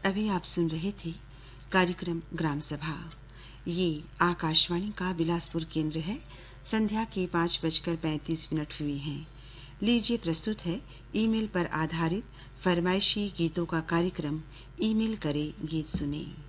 अभी आप सुन रहे थे कार्यक्रम ग्राम सभा। ये आकाशवाणी का बिलासपुर केंद्र है। संध्या के 5:35 हुए हैं। लीजिए प्रस्तुत है ईमेल पर आधारित फरमाइशी गीतों का कार्यक्रम ईमेल करे गीत सुने।